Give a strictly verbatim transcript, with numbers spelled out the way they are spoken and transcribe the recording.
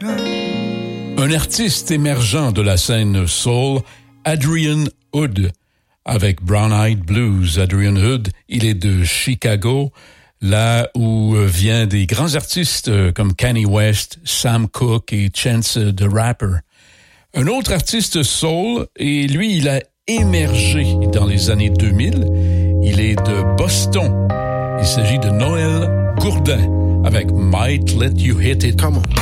Un artiste émergent de la scène soul, Adrian Hood, avec Brown Eyed Blues. Adrian Hood, il est de Chicago, là où vient des grands artistes comme Kanye West, Sam Cooke et Chance the Rapper. Un autre artiste soul, et lui, il a émergé dans les années deux mille. Il est de Boston. Il s'agit de Noël Gourdin avec Might Let You Hit It. Come on.